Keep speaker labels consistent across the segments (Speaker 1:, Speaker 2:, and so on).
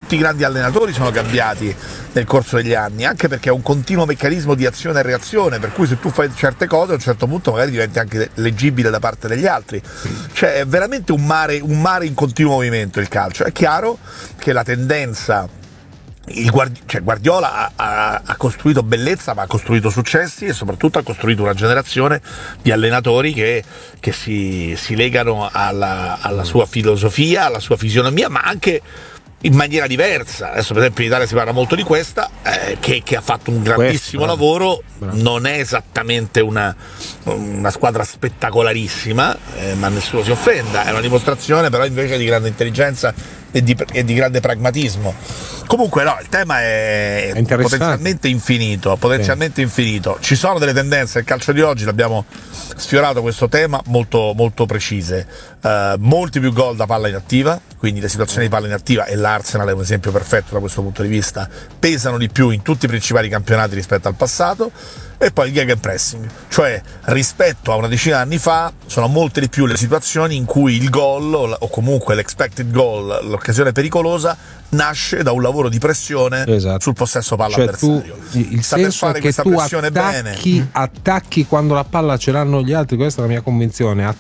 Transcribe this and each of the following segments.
Speaker 1: tutti i grandi allenatori sono cambiati nel corso degli anni, anche perché è un continuo meccanismo di azione e reazione, per cui se tu fai certe cose a un certo punto magari diventi anche leggibile da parte degli altri. Cioè è veramente un mare in continuo movimento il calcio. È chiaro che la tendenza, Guardiola ha costruito bellezza, ma ha costruito successi e soprattutto ha costruito una generazione di allenatori che si legano alla sua filosofia, alla sua fisionomia, ma anche in maniera diversa. Adesso per esempio in Italia si parla molto di questa, che ha fatto un grandissimo lavoro. Non è esattamente una squadra spettacolarissima, ma nessuno si offenda, è una dimostrazione però invece di grande intelligenza e di grande pragmatismo. Comunque no, il tema è potenzialmente infinito. Ci sono delle tendenze nel calcio di oggi, l'abbiamo sfiorato questo tema, molto, molto precise. Molti più gol da palla inattiva, quindi le situazioni di palla inattiva, e l'Arsenal è un esempio perfetto da questo punto di vista, pesano di più in tutti i principali campionati rispetto al passato. E poi il gegenpressing, cioè rispetto a una decina di anni fa sono molte di più le situazioni in cui il gol o comunque l'expected goal, l'occasione pericolosa, nasce da un lavoro di pressione sul possesso palla avversario.
Speaker 2: Il senso è che tu attacchi quando la palla ce l'hanno gli altri, questa è la mia convinzione.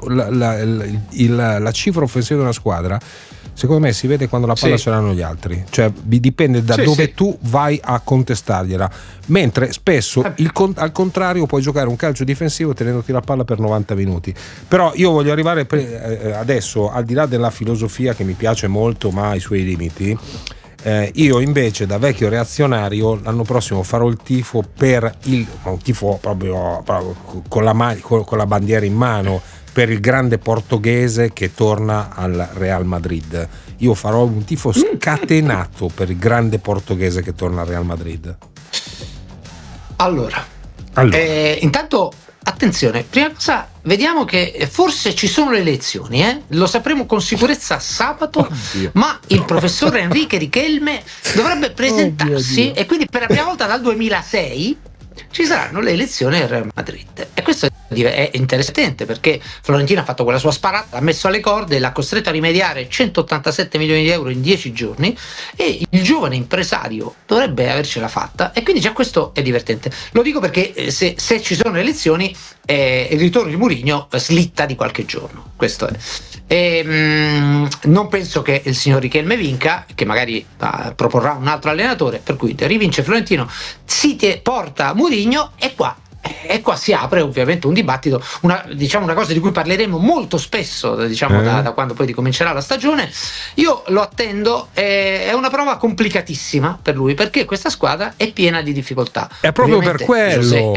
Speaker 2: La cifra offensiva di una squadra secondo me si vede quando la palla ce l'hanno gli altri, cioè dipende da dove tu vai a contestargliela, mentre spesso al contrario puoi giocare un calcio difensivo tenendoti la palla per 90 minuti. Però io voglio arrivare adesso, al di là della filosofia che mi piace molto ma ha i suoi limiti, io invece da vecchio reazionario l'anno prossimo farò il tifo un tifo proprio con la bandiera in mano per il grande portoghese che torna al Real Madrid. Io farò un tifo scatenato per il grande portoghese che torna al Real Madrid.
Speaker 3: Allora. Intanto attenzione, prima cosa vediamo che forse ci sono le elezioni, lo sapremo con sicurezza sabato. Ma il professor Enrique Richelme dovrebbe presentarsi e quindi per la prima volta dal 2006 ci saranno le elezioni al Real Madrid, e questo è interessante perché Florentino ha fatto quella sua sparata, l'ha messo alle corde, l'ha costretto a rimediare 187 milioni di euro in 10 giorni, e il giovane impresario dovrebbe avercela fatta, e quindi già questo è divertente. Lo dico perché se ci sono le elezioni il ritorno di Mourinho slitta di qualche giorno, questo è. Non penso che il signor Richelme vinca, che magari proporrà un altro allenatore, per cui rivince Florentino, porta Mourinho, e qua si apre ovviamente un dibattito, una cosa di cui parleremo molto spesso, da quando poi ricomincerà la stagione. Io lo attendo, è una prova complicatissima per lui, perché questa squadra è piena di difficoltà.
Speaker 2: È proprio per quello.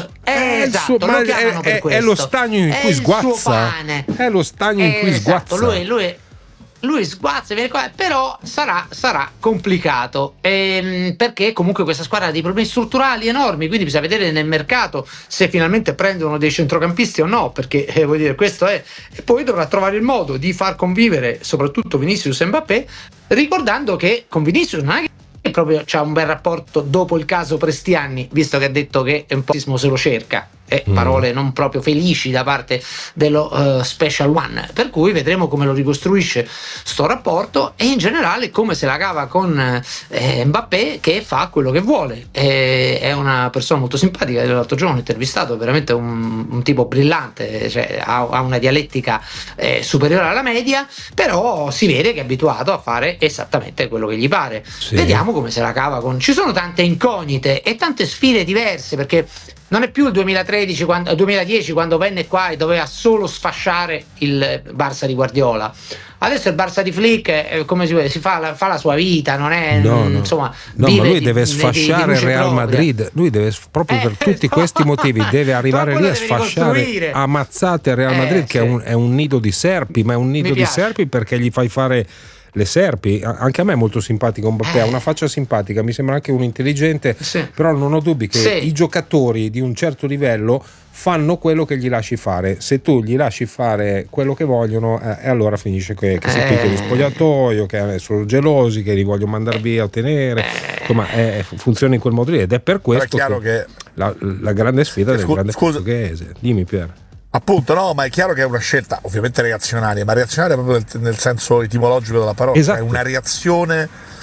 Speaker 3: È
Speaker 2: lo stagno in cui sguazza. È lo stagno in cui sguazza.
Speaker 3: Lui sguazza, però sarà complicato, perché comunque questa squadra ha dei problemi strutturali enormi, quindi bisogna vedere nel mercato se finalmente prendono dei centrocampisti o no, perché vuol dire questo è, e poi dovrà trovare il modo di far convivere soprattutto Vinicius e Mbappé, ricordando che con Vinicius non è che proprio c'ha un bel rapporto dopo il caso Prestiani, visto che ha detto che un po' se lo cerca, parole non proprio felici da parte dello Special One, per cui vedremo come lo ricostruisce sto rapporto, e in generale come se la cava con Mbappé, che fa quello che vuole. È una persona molto simpatica, l'altro giorno ho intervistato, veramente un tipo brillante, cioè ha una dialettica superiore alla media, però si vede che è abituato a fare esattamente quello che gli pare. Vediamo come se la cava ci sono tante incognite e tante sfide diverse, perché non è più il 2010 quando venne qua e doveva solo sfasciare il Barça di Guardiola. Adesso il Barça di Flick come si fa la sua vita, non è insomma.
Speaker 2: No, ma lui deve sfasciare il Real Madrid. Lui deve proprio per tutti questi motivi deve arrivare lì a sfasciare ammazzate il Real Madrid, che è un nido di serpi, ma è un nido di serpi perché gli fai fare le serpi. Anche a me è molto simpatico Mbappé, ha una faccia simpatica, mi sembra anche un intelligente, però non ho dubbi che i giocatori di un certo livello fanno quello che gli lasci fare. Se tu gli lasci fare quello che vogliono, e allora finisce che si picchia lo spogliatoio, che sono gelosi, che li vogliono mandare via a tenere, insomma funziona in quel modo lì, ed è per questo che la grande sfida del grande portoghese. Dimmi Pier.
Speaker 1: Appunto, no, ma è chiaro che è una scelta ovviamente reazionaria, ma reazionaria proprio nel senso etimologico della parola, è una reazione